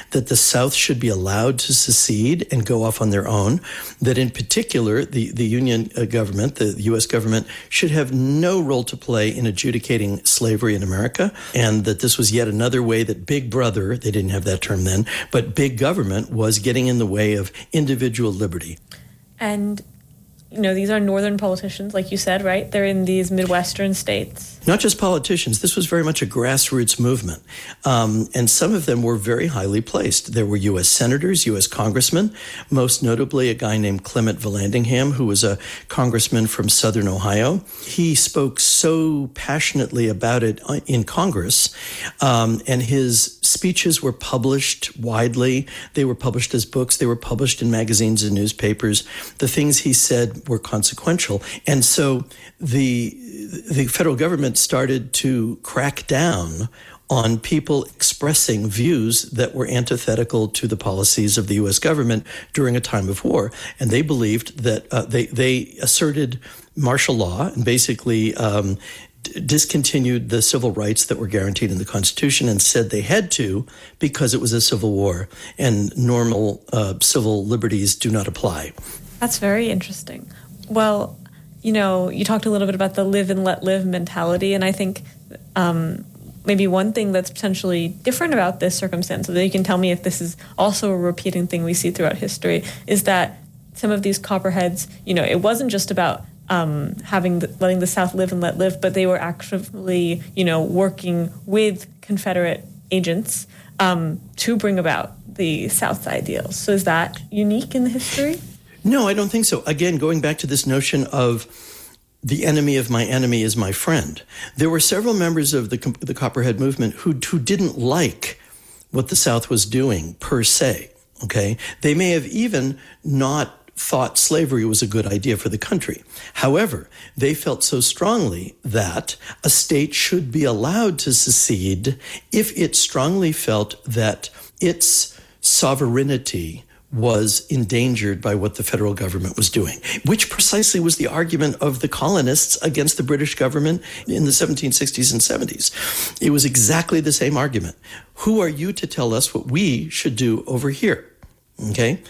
that the South should be allowed to secede and go off on their own, that in particular, the Union government, the U.S. government, should have no role to play in adjudicating slavery in America, and that this was yet another way that Big Brother, they didn't have that term then, but big government was getting in the way of individual liberty. And these are northern politicians, like you said, right? They're in these Midwestern states. Not just politicians. This was very much a grassroots movement. And some of them were very highly placed. There were U.S. senators, U.S. congressmen, most notably a guy named Clement Vallandigham, who was a congressman from southern Ohio. He spoke so passionately about it in Congress, and his speeches were published widely. They were published as books. They were published in magazines and newspapers. The things he said were consequential. And so the federal government started to crack down on people expressing views that were antithetical to the policies of the U.S. government during a time of war. And they believed that they asserted martial law and basically discontinued the civil rights that were guaranteed in the Constitution and said they had to because it was a civil war and normal civil liberties do not apply. That's very interesting. Well, you talked a little bit about the live and let live mentality, and I think maybe one thing that's potentially different about this circumstance, so that you can tell me if this is also a repeating thing we see throughout history, is that some of these Copperheads, it wasn't just about letting the South live and let live, but they were actually, working with Confederate agents to bring about the South's ideals. So is that unique in the history? No, I don't think so. Again, going back to this notion of the enemy of my enemy is my friend. There were several members of the Copperhead movement who didn't like what the South was doing per se, okay? They may have even not thought slavery was a good idea for the country. However, they felt so strongly that a state should be allowed to secede if it strongly felt that its sovereignty was endangered by what the federal government was doing, which precisely was the argument of the colonists against the British government in the 1760s and 70s. It was exactly the same argument. Who are you to tell us what we should do over here? Okay?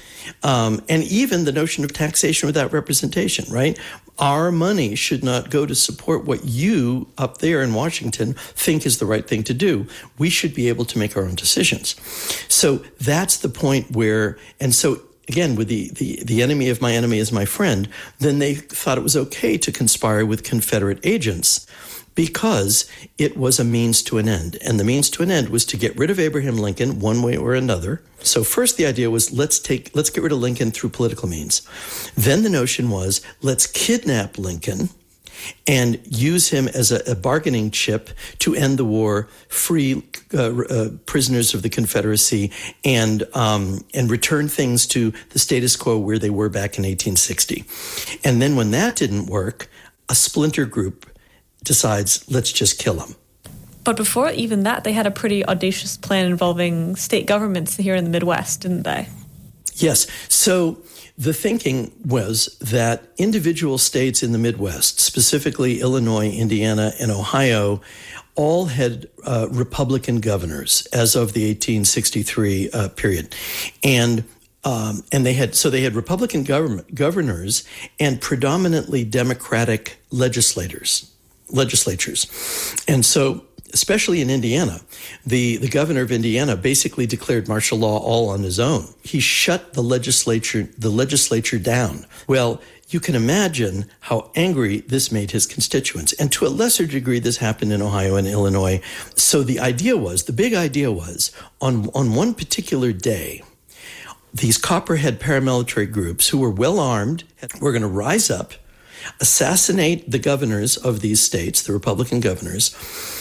And even the notion of taxation without representation, right? Our money should not go to support what you up there in Washington think is the right thing to do. We should be able to make our own decisions. So that's the point where, and so again, with the enemy of my enemy is my friend, then they thought it was okay to conspire with Confederate agents because it was a means to an end. And the means to an end was to get rid of Abraham Lincoln one way or another. So first the idea was let's get rid of Lincoln through political means. Then the notion was let's kidnap Lincoln and use him as a bargaining chip to end the war, free prisoners of the Confederacy, and return things to the status quo where they were back in 1860. And then when that didn't work, a splinter group decides, let's just kill him. But before even that, they had a pretty audacious plan involving state governments here in the Midwest, didn't they? Yes. So the thinking was that individual states in the Midwest, specifically Illinois, Indiana, and Ohio, all had Republican governors as of the 1863 period. And they had Republican governors and predominantly Democratic legislatures. And so, especially in Indiana, the governor of Indiana basically declared martial law all on his own. He shut the legislature down. Well, you can imagine how angry this made his constituents. And to a lesser degree, this happened in Ohio and Illinois. So the big idea was, on one particular day, these Copperhead paramilitary groups who were well armed were going to rise up, assassinate the governors of these states, the Republican governors,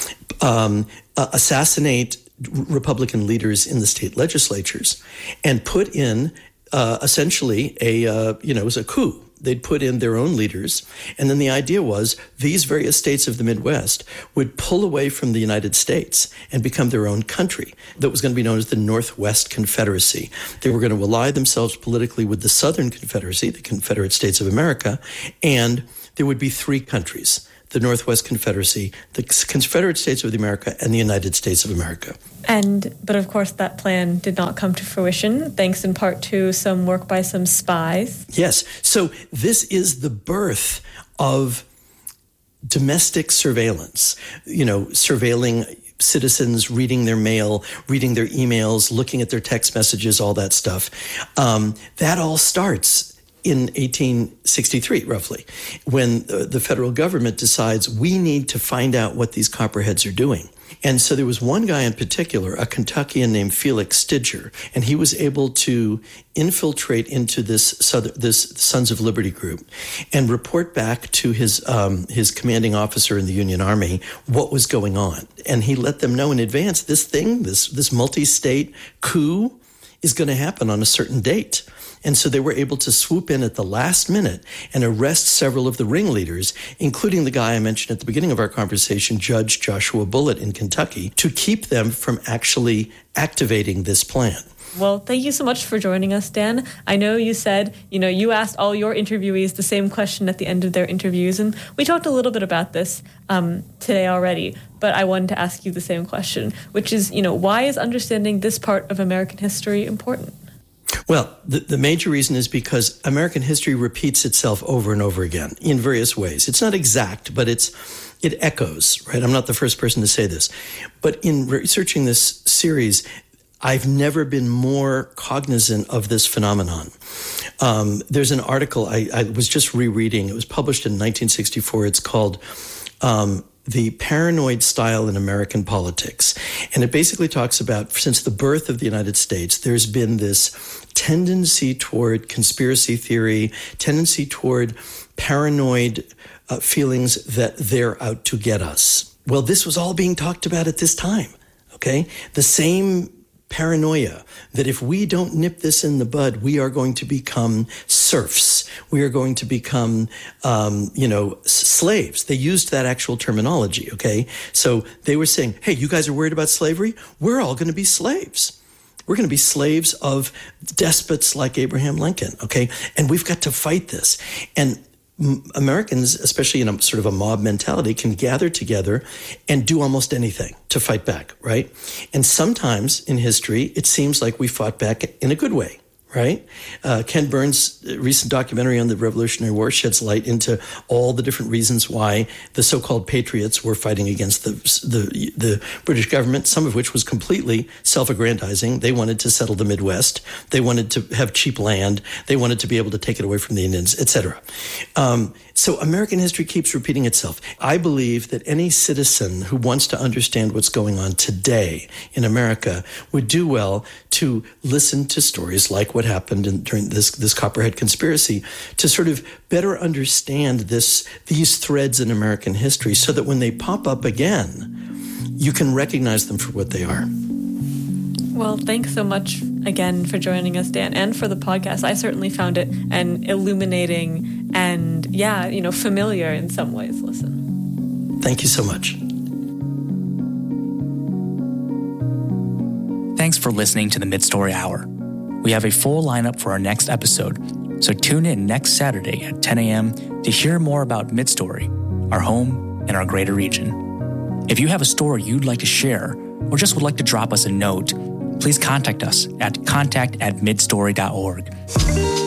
assassinate Republican leaders in the state legislatures, and put in essentially it was a coup. They'd put in their own leaders. And then the idea was these various states of the Midwest would pull away from the United States and become their own country that was going to be known as the Northwest Confederacy. They were going to ally themselves politically with the Southern Confederacy, the Confederate States of America, and there would be three countries. the Northwest Confederacy, the Confederate States of America, and the United States of America. But of course, that plan did not come to fruition, thanks in part to some work by some spies. Yes. So this is the birth of domestic surveillance, surveilling citizens, reading their mail, reading their emails, looking at their text messages, all that stuff. That all starts in 1863, roughly, when the federal government decides we need to find out what these copperheads are doing. And so there was one guy in particular, a Kentuckian named Felix Stidger, and he was able to infiltrate into this Sons of Liberty group and report back to his commanding officer in the Union Army what was going on. And he let them know in advance, this multi-state coup is going to happen on a certain date. And so they were able to swoop in at the last minute and arrest several of the ringleaders, including the guy I mentioned at the beginning of our conversation, Judge Joshua Bullitt in Kentucky, to keep them from actually activating this plan. Well, thank you so much for joining us, Dan. I know you said, you asked all your interviewees the same question at the end of their interviews, and we talked a little bit about this today already, but I wanted to ask you the same question, which is, why is understanding this part of American history important? Well, the major reason is because American history repeats itself over and over again in various ways. It's not exact, but it echoes, right? I'm not the first person to say this. But in researching this series, I've never been more cognizant of this phenomenon. There's an article I was just rereading. It was published in 1964. It's called The Paranoid Style in American Politics. And it basically talks about, since the birth of the United States, there's been this tendency toward conspiracy theory, tendency toward paranoid feelings that they're out to get us. Well, this was all being talked about at this time, okay? The same paranoia that if we don't nip this in the bud, we are going to become serfs. We are going to become, slaves. They used that actual terminology, okay? So they were saying, hey, you guys are worried about slavery? We're all going to be slaves. We're going to be slaves of despots like Abraham Lincoln, okay? And we've got to fight this. And Americans, especially in a sort of a mob mentality, can gather together and do almost anything to fight back, right? And sometimes in history, it seems like we fought back in a good way, right? Ken Burns' recent documentary on the Revolutionary War sheds light into all the different reasons why the so-called patriots were fighting against the British government, some of which was completely self-aggrandizing. They wanted to settle the Midwest. They wanted to have cheap land. They wanted to be able to take it away from the Indians, etc. So American history keeps repeating itself. I believe that any citizen who wants to understand what's going on today in America would do well to listen to stories like what happened during this Copperhead conspiracy to sort of better understand these threads in American history so that when they pop up again, you can recognize them for what they are. Well, thanks so much again for joining us, Dan, and for the podcast. I certainly found it illuminating and, familiar in some ways. Listen. Thank you so much. Thanks for listening to the Mid-Story Hour. We have a full lineup for our next episode, so tune in next Saturday at 10 a.m. to hear more about Mid-Story, our home and our greater region. If you have a story you'd like to share or just would like to drop us a note, please contact us at contact@midstory.org.